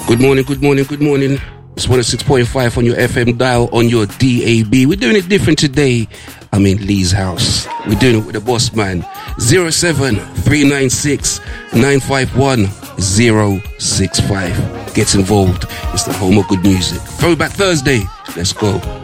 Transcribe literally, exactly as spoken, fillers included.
Good morning, good morning, good morning. It's one oh six point five on your F M dial, on your D A B. We're doing it different today. I'm in Lee's house. We're doing it with the boss man. zero seven three nine six nine five one zero six five. Get involved. It's the home of good music. Throwback Thursday. Let's go.